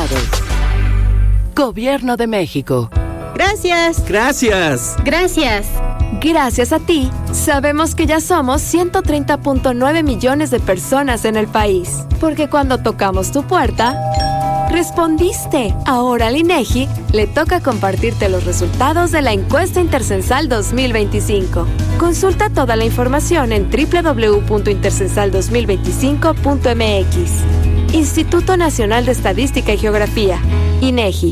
todos. Gobierno de México. Gracias. Gracias. Gracias. Gracias a ti, sabemos que ya somos 130.9 millones de personas en el país. Porque cuando tocamos tu puerta, respondiste. Ahora al INEGI le toca compartirte los resultados de la encuesta Intercensal 2025. Consulta toda la información en www.intercensal2025.mx. Instituto Nacional de Estadística y Geografía, INEGI.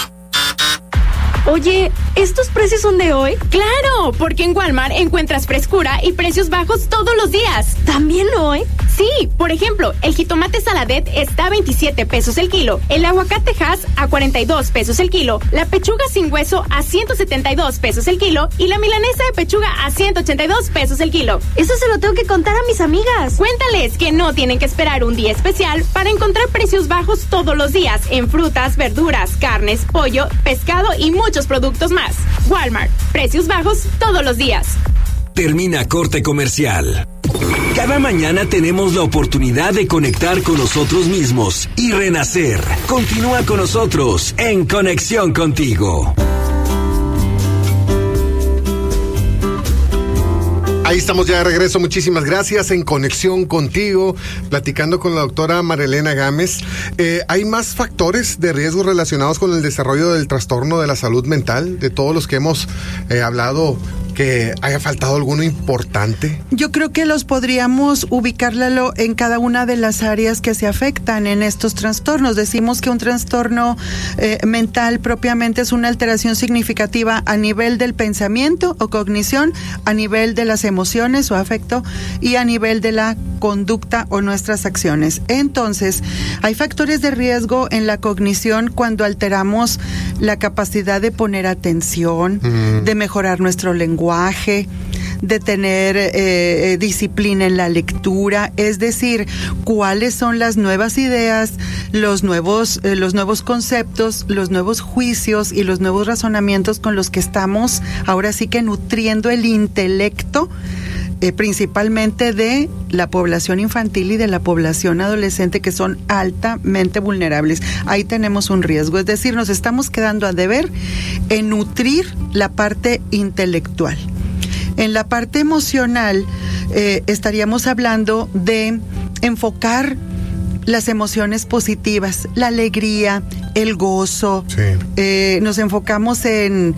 Oye, ¿estos precios son de hoy? ¡Claro! Porque en Walmart encuentras frescura y precios bajos todos los días. ¿También hoy? Sí, por ejemplo, el jitomate Saladet está a 27 pesos el kilo, el aguacate Hass a 42 pesos el kilo, la pechuga sin hueso a 172 pesos el kilo y la milanesa de pechuga a 182 pesos el kilo. Eso se lo tengo que contar a mis amigas. Cuéntales que no tienen que esperar un día especial para encontrar precios bajos todos los días en frutas, verduras, carnes, pollo, pescado y muchos productos más. Walmart, precios bajos todos los días. Termina corte comercial. Cada mañana tenemos la oportunidad de conectar con nosotros mismos y renacer. Continúa con nosotros en Conexión Contigo. Ahí estamos ya de regreso, muchísimas gracias, en Conexión Contigo, platicando con la doctora Marilena Gámez. ¿Hay más factores de riesgo relacionados con el desarrollo del trastorno de la salud mental, de todos los que hemos hablado, que haya faltado alguno importante? Yo creo que los podríamos ubicarlo en cada una de las áreas que se afectan en estos trastornos. Decimos que un trastorno mental propiamente es una alteración significativa a nivel del pensamiento o cognición, a nivel de las emociones o afecto y a nivel de la conducta o nuestras acciones. Entonces, hay factores de riesgo en la cognición cuando alteramos la capacidad de poner atención, de mejorar nuestro lenguaje, de tener disciplina en la lectura, es decir, cuáles son las nuevas ideas, los nuevos conceptos, los nuevos juicios y los nuevos razonamientos con los que estamos ahora sí que nutriendo el intelecto, principalmente de la población infantil y de la población adolescente, que son altamente vulnerables. Ahí tenemos un riesgo, es decir, nos estamos quedando a deber en nutrir la parte intelectual. En la parte emocional estaríamos hablando de enfocar las emociones positivas, la alegría, el gozo. Sí. Nos enfocamos en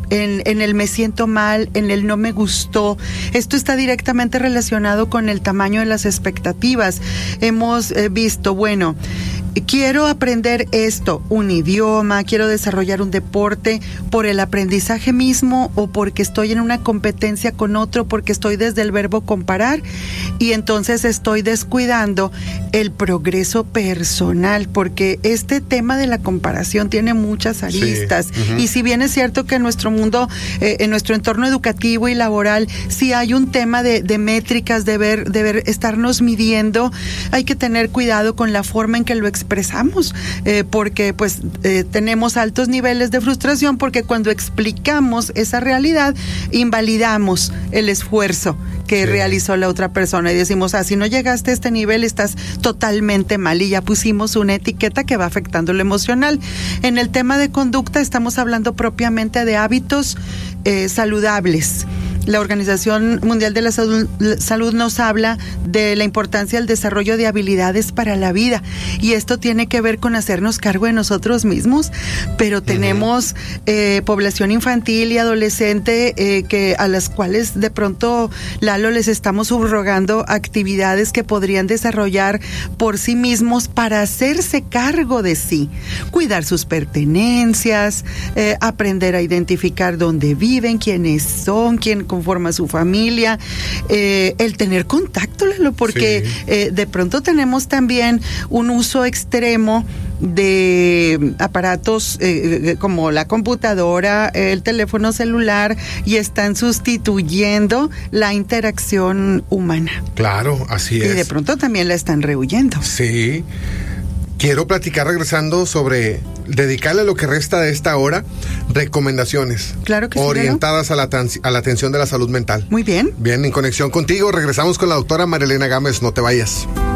el me siento mal, en el no me gustó. Esto está directamente relacionado con el tamaño de las expectativas. Hemos visto, bueno, quiero aprender esto, un idioma, quiero desarrollar un deporte por el aprendizaje mismo o porque estoy en una competencia con otro, porque estoy desde el verbo comparar y entonces estoy descuidando el progreso personal, porque este tema de la comparación tiene muchas aristas. Sí. Uh-huh. Y si bien es cierto que en nuestro mundo, en nuestro entorno educativo y laboral, sí hay un tema de métricas, de ver, estarnos midiendo, hay que tener cuidado con la forma en que lo expresamos, porque pues tenemos altos niveles de frustración, porque cuando explicamos esa realidad, invalidamos el esfuerzo que realizó la otra persona y decimos, si no llegaste a este nivel estás totalmente mal, y ya pusimos una etiqueta que va afectando lo emocional. En el tema de conducta estamos hablando propiamente de hábitos saludables. La Organización Mundial de la Salud nos habla de la importancia del desarrollo de habilidades para la vida, y esto tiene que ver con hacernos cargo de nosotros mismos, pero tenemos población infantil y adolescente que a las cuales de pronto, Lalo, les estamos subrogando actividades que podrían desarrollar por sí mismos para hacerse cargo de sí, cuidar sus pertenencias, aprender a identificar dónde viven, quiénes son, quién conforma su familia, el tener contacto, Lalo, porque de pronto tenemos también un uso extremo de aparatos como la computadora, el teléfono celular, y están sustituyendo la interacción humana. Claro, así es. Y de pronto también la están rehuyendo. Sí. Quiero platicar, regresando, sobre dedicarle lo que resta de esta hora, recomendaciones. Claro que sí, orientadas a la atención de la salud mental. Muy bien. Bien, en Conexión Contigo, regresamos con la doctora Marilena Gámez, no te vayas.